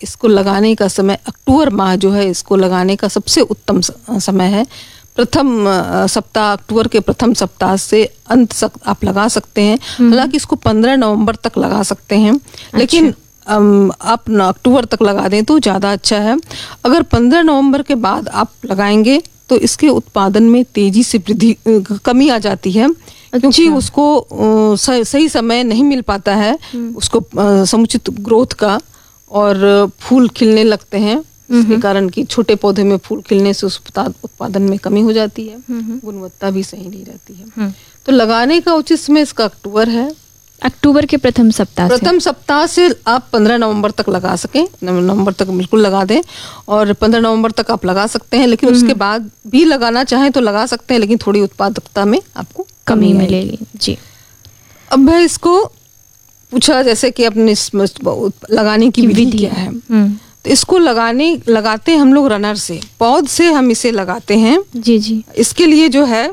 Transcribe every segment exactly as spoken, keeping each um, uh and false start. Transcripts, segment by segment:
इसको लगाने का समय अक्टूबर माह जो है, इसको लगाने का सबसे उत्तम समय है। प्रथम सप्ताह, अक्टूबर के प्रथम सप्ताह से अंत तक आप लगा सकते हैं। हालांकि इसको पंद्रह नवंबर तक लगा सकते हैं, लेकिन आप अक्टूबर तक लगा दें तो ज़्यादा अच्छा है। अगर पंद्रह नवंबर के बाद आप लगाएंगे तो इसके उत्पादन में तेजी से वृद्धि कमी आ जाती है। अच्छा। क्योंकि उसको सही समय नहीं मिल पाता है उसको समुचित ग्रोथ का, और फूल खिलने लगते हैं, इसके कारण कि छोटे पौधे में फूल खिलने से उस उत्पादन में कमी हो जाती है, गुणवत्ता भी सही नहीं रहती है। तो लगाने का उचित समय इसका अक्टूबर है। अक्टूबर के प्रथम सप्ताह प्रथम सप्ताह से आप पंद्रह नवंबर तक लगा सकें, नवंबर तक बिल्कुल लगा दें, और पंद्रह नवंबर तक आप लगा सकते हैं। लेकिन उसके बाद भी लगाना चाहें तो लगा सकते हैं, लेकिन थोड़ी उत्पादकता में आपको कमी मिलेगी। जी। अब मैं इसको पूछा जैसे कि अपने लगाने की विधि क्या है, तो इसको लगाने लगाते हैं हम लोग रनर से, पौध से हम इसे लगाते हैं। जी जी। इसके लिए जो है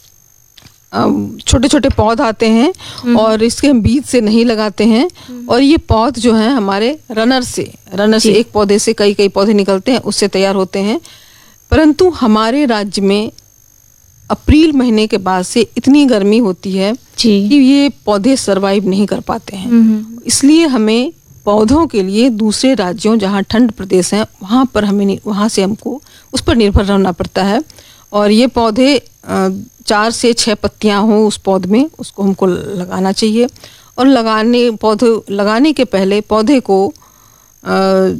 छोटे छोटे पौध आते हैं और इसके हम बीज से नहीं लगाते हैं, और ये पौध जो है हमारे रनर से रनर से एक पौधे से कई कई पौधे निकलते हैं, उससे तैयार होते हैं। परंतु हमारे राज्य में अप्रैल महीने के बाद से इतनी गर्मी होती है कि ये पौधे सरवाइव नहीं कर पाते हैं। इसलिए हमें पौधों के लिए दूसरे राज्यों जहाँ ठंड प्रदेश हैं वहाँ पर हमें वहाँ से हमको उस पर निर्भर रहना पड़ता है। और ये पौधे चार से छह पत्तियां हो उस पौध में, उसको हमको लगाना चाहिए। और लगाने पौधे लगाने के पहले पौधे को आ,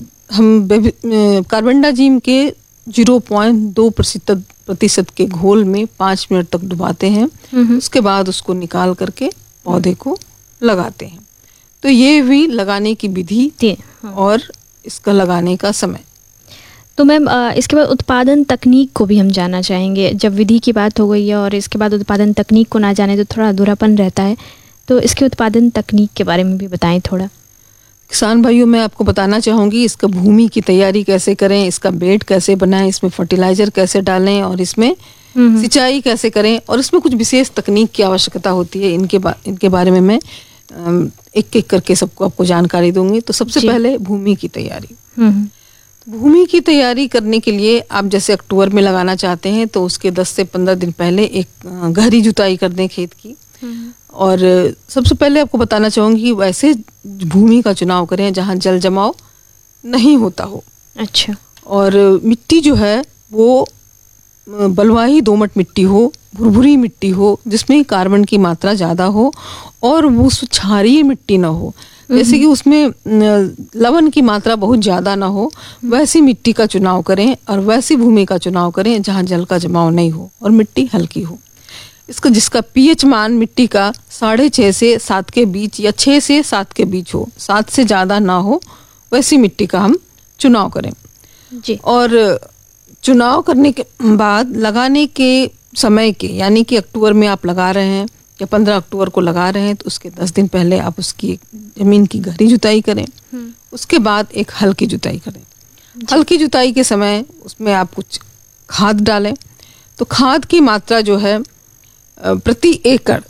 हम कार्बेंडाजिम के जीरो पॉइंट दो प्रतिशत प्रतिशत के घोल में पाँच मिनट तक डुबाते हैं। उसके बाद उसको निकाल करके पौधे को लगाते हैं। तो ये भी लगाने की विधि और इसका लगाने का समय। तो मैम इसके बाद उत्पादन तकनीक को भी हम जानना चाहेंगे। जब विधि की बात हो गई है और इसके बाद उत्पादन तकनीक को ना जाने तो थोड़ा अधूरापन रहता है, तो इसके उत्पादन तकनीक के बारे में भी बताएं थोड़ा। किसान भाइयों, मैं आपको बताना चाहूँगी इसका भूमि की तैयारी कैसे करें, इसका बेड कैसे बनाएं, इसमें फर्टिलाइजर कैसे डालें और इसमें सिंचाई कैसे करें, और इसमें कुछ विशेष तकनीक की आवश्यकता होती है। इनके बा, इनके बारे में मैं एक एक करके सबको आपको जानकारी दूंगी। तो सबसे पहले भूमि की तैयारी। भूमि की तैयारी करने के लिए आप जैसे अक्टूबर में लगाना चाहते हैं तो उसके दस से पंद्रह दिन पहले एक गहरी जुताई कर दें खेत की। और सबसे पहले आपको बताना चाहूँगी कि वैसे भूमि का चुनाव करें जहाँ जल जमाव नहीं होता हो। अच्छा। और मिट्टी जो है वो बलुआही दोमट मिट्टी हो, भुरभुरी मिट्टी हो जिसमें कार्बन की मात्रा ज़्यादा हो, और वो क्षारीय मिट्टी ना हो, जैसे कि उसमें लवण की मात्रा बहुत ज़्यादा ना हो, वैसी मिट्टी का चुनाव करें। और वैसी भूमि का चुनाव करें जहाँ जल का जमाव नहीं हो और मिट्टी हल्की हो। इसका जिसका पीएच मान मिट्टी का साढ़े छः से सात के बीच या छः से सात के बीच हो, सात से ज़्यादा ना हो, वैसी मिट्टी का हम चुनाव करें जी। और चुनाव करने के बाद लगाने के समय के, यानी कि अक्टूबर में आप लगा रहे हैं या पंद्रह अक्टूबर को लगा रहे हैं, तो उसके दस दिन पहले आप उसकी जमीन की गहरी जुताई करें। उसके बाद एक हल्की जुताई करें। हल्की जुताई के समय उसमें आप कुछ खाद डालें। तो खाद की मात्रा जो है प्रति एकड़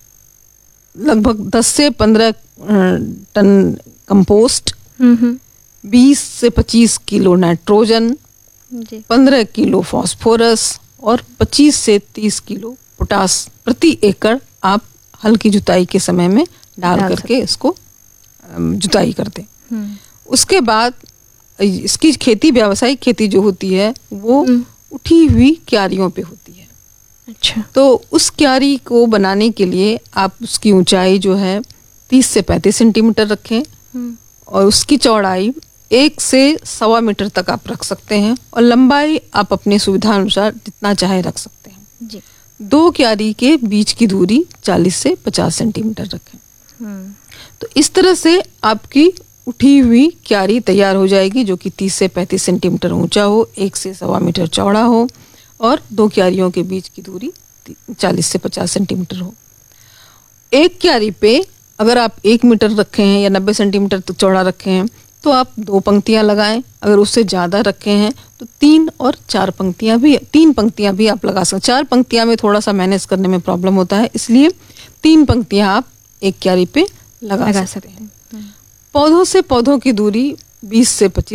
लगभग दस से पंद्रह टन कंपोस्ट, बीस से पच्चीस किलो नाइट्रोजन, पंद्रह किलो फास्फोरस और पच्चीस से तीस किलो पोटास प्रति एकड़ आप हल्की जुताई के समय में डाल करके इसको जुताई कर दें। उसके बाद इसकी खेती, व्यावसायिक खेती जो होती है वो उठी हुई क्यारियों पे होती है। अच्छा। तो उस क्यारी को बनाने के लिए आप उसकी ऊंचाई जो है तीस से पैंतीस सेंटीमीटर रखें, और उसकी चौड़ाई एक से सवा मीटर तक आप रख सकते हैं, और लंबाई आप अपने सुविधा अनुसार जितना चाहे रख सकते हैं जी। दो क्यारी के बीच की दूरी चालीस से पचास सेंटीमीटर रखें। तो इस तरह से आपकी उठी हुई क्यारी तैयार हो जाएगी, जो कि तीस से पैंतीस सेंटीमीटर ऊंचा हो, एक से सवा मीटर चौड़ा हो, और दो क्यारियों के बीच की दूरी चालीस से पचास सेंटीमीटर हो। एक क्यारी पे अगर आप एक मीटर रखे हैं या नब्बे सेंटीमीटर तक चौड़ा रखे हैं तो आप दो पंक्तियां लगाएं। अगर उससे ज़्यादा रखे हैं तो तीन और चार पंक्तियां भी तीन पंक्तियां भी आप लगा सकते। चार पंक्तियां में थोड़ा सा मैनेज करने में प्रॉब्लम होता है, इसलिए तीन पंक्तियां आप एक क्यारी पे लगा, लगा सकते हैं। पौधों से पौधों की दूरी बीस से पच्चीस